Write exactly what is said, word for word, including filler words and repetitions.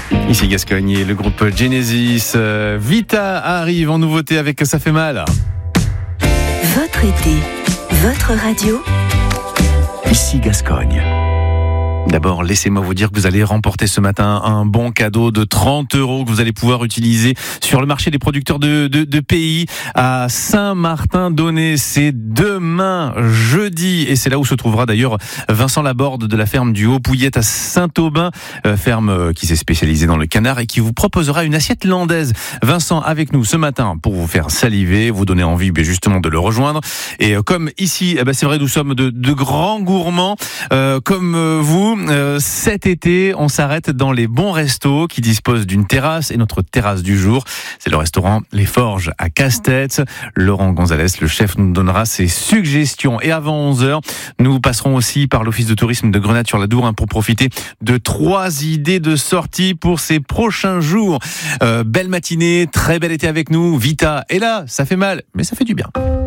Ici Gascogne et le groupe Genesis. Euh, Vita arrive en nouveauté avec Ça fait mal. Votre été, votre radio. Ici Gascogne. D'abord, laissez-moi vous dire que vous allez remporter ce matin un bon cadeau de trente euros que vous allez pouvoir utiliser sur le marché des producteurs de, de, de pays à Saint-Martin-d'Aunay. C'est demain, jeudi, et c'est là où se trouvera d'ailleurs Vincent Laborde de la ferme du Haut-Pouillette à Saint-Aubin, euh, ferme qui s'est spécialisée dans le canard et qui vous proposera une assiette landaise. Vincent avec nous ce matin pour vous faire saliver, vous donner envie mais justement de le rejoindre. Et euh, comme ici, eh ben, c'est vrai, nous sommes de, de grands gourmands, euh, comme euh, vous. Euh, cet été, on s'arrête dans les bons restos qui disposent d'une terrasse, et notre terrasse du jour, c'est le restaurant Les Forges à Casse-Tête. Laurent Gonzalez, le chef, nous donnera ses suggestions. Et avant onze heures, nous passerons aussi par l'office de tourisme de Grenade-sur-l'Adour hein, pour profiter de trois idées de sortie pour ces prochains jours. Euh, belle matinée, très bel été avec nous. Vita est là, ça fait mal, mais ça fait du bien.